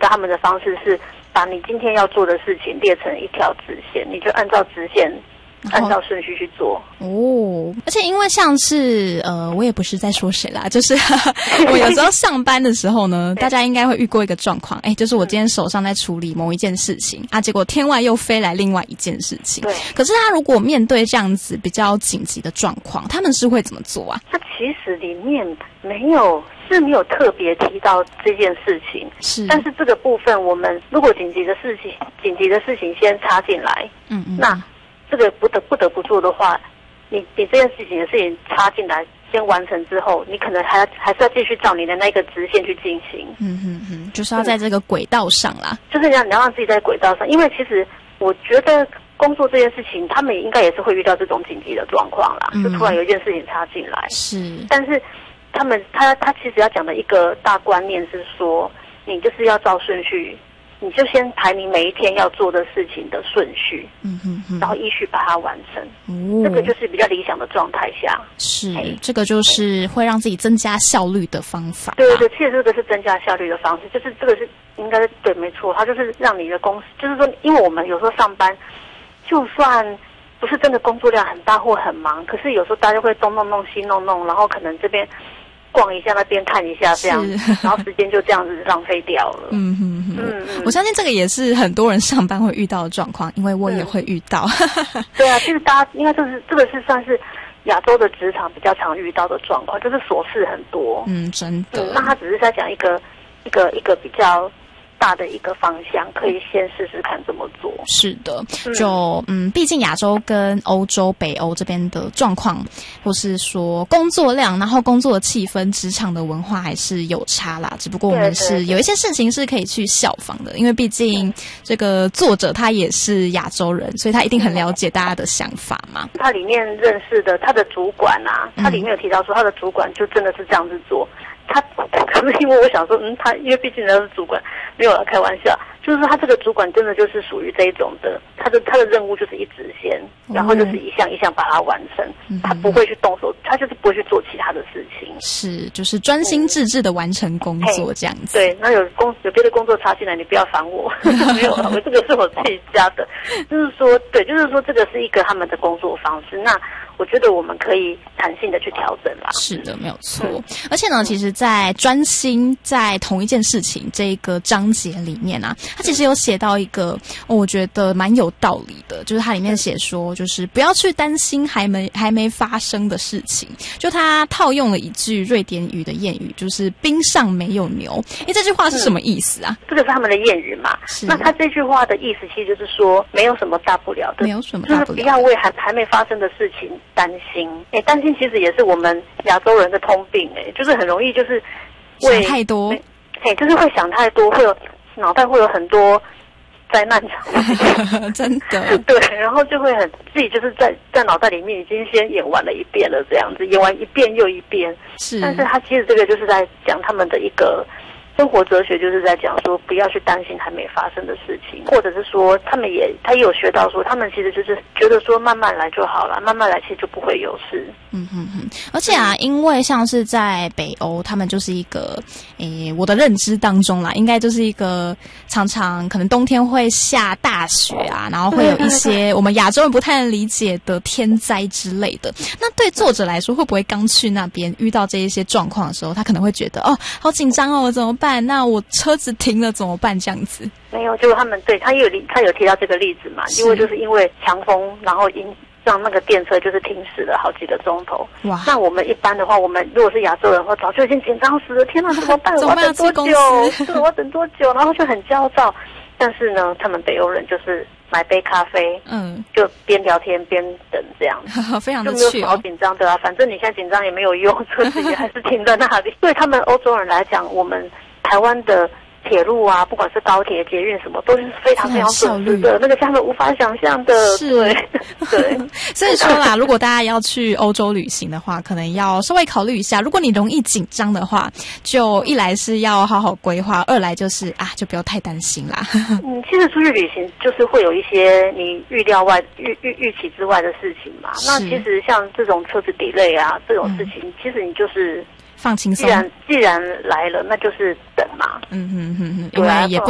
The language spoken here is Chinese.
到他们的方式是把你今天要做的事情列成一条直线，你就按照直线按照顺序去做哦。而且因为像是我也不是在说谁啦，就是我有时候上班的时候呢，大家应该会遇过一个状况，就是我今天手上在处理某一件事情啊，结果天外又飞来另外一件事情。 对。 可是他如果面对这样子比较紧急的状况，他们是会怎么做啊？ 他其实里面没有特别提到这件事情， 是。 但是这个部分我们如果紧急的事情先插进来，那这个不得不做的话，你这件事情的事情插进来先完成之后，你可能还是要继续照你的那个直线去进行。 就是要在这个轨道上啦。 就是你要让自己在轨道上，因为其实我觉得工作这件事情，他们应该也是会遇到这种紧急的状况啦，就突然有一件事情插进来。 是。 但是他其实要讲的一个大观念是说，你就是要照顺序。你就先排你每一天要做的事情的顺序，然后依序把它完成。这个就是比较理想的状态下。 是，这个就是会让自己增加效率的方法。 对，其实这个是增加效率的方式，就是这个是应该对，没错，它就是让你的就是说，因为我们有时候上班，就算不是真的工作量很大或很忙，可是有时候大家会东弄西弄，然后可能这边逛一下那边看一下这样，然后时间就这样子浪费掉了。 我相信这个也是很多人上班会遇到的状况，因为我也会遇到。 对啊，其实大家应该这个是算是亚洲的职场比较常遇到的状况，就是琐事很多。 真的。 那他只是在讲一个比较大的一个方向，可以先试试看怎么做。 是的，毕竟亚洲跟欧洲、北欧这边的状况，或是说工作量，然后工作的气氛、职场的文化还是有差啦。只不过我们是有一些事情是可以去效仿的，因为毕竟这个作者他也是亚洲人，所以他一定很了解大家的想法嘛。 他里面认识的他的主管啊，他里面有提到说他的主管就真的是这样子做。可是因为我想说，他因为毕竟他是主管，没有开玩笑，就是说他这个主管真的就是属于这一种的，他的任务就是一直线，然后就是一项一项把它完成，他不会去动手，他就是不会去做其他的事情， 是就是专心致志的完成工作这样子。 对，那有别的工作插进来，你不要烦我，没有，这个是我自己家的，就是说这个是一个他们的工作方式，那我觉得我们可以弹性的去调整啦。 是的，没有错。而且呢，其实在专心在同一件事情这个章节里面啊，它其实有写到一个我觉得蛮有道理的，就是它里面写说，就是不要去担心还没发生的事情。就他套用了一句瑞典语的谚语，就是冰上没有牛。这句话是什么意思啊？ 这个是他们的谚语嘛。那他这句话的意思其实就是说，没有什么大不了的， 没有什么大不了， 就是不要为还没发生的事情担心。担心其实也是我们亚洲人的通病，就是很容易就是想太多， 就是会想太多，脑袋会有很多灾难场真的。 对，然后就会自己就是在脑袋里面已经先演完了一遍了，这样子演完一遍又一遍。 是， 但是他其实这个就是在讲他们的一个生活哲学，就是在讲说不要去担心还没发生的事情，或者是说他也有学到说，他们其实就是觉得说慢慢来就好了，慢慢来其实就不会有事。 而且因为像是在北欧，他们就是一个我的认知当中啦，应该就是一个常常可能冬天会下大雪啊，然后会有一些我们亚洲人不太能理解的天灾之类的。那对作者来说，会不会刚去那边遇到这一些状况的时候，他可能会觉得好紧张我怎么办？那我车子停了怎么办？这样子没有，就是他们对他有提到这个例子嘛，因为强风，然后让那个电车就是停驶了好几个钟头。哇！那我们一般的话，我们如果是亚洲人的话，早就已经紧张死了，天哪，怎么办？我要等多久？我要等多久？然后就很焦躁。但是呢，他们北欧人就是买杯咖啡，就边聊天边等这样， 非常的就没有什么好紧张的啊。反正你现在紧张也没有用，车子也还是停在那里。对他们欧洲人来讲，我们台湾的铁路啊，不管是高铁、捷运什么，都是非常非常准时的，那个是他们无法想象的。对。 所以说啦，如果大家要去欧洲旅行的话，可能要稍微考虑一下。如果你容易紧张的话，就一来是要好好规划，二来就是就不要太担心啦。 其实出去旅行就是会有一些你预期之外的事情嘛。那其实像这种车子 delay 啊这种事情，其实你就是放轻松。 既然来了，那就是等嘛。 因为也不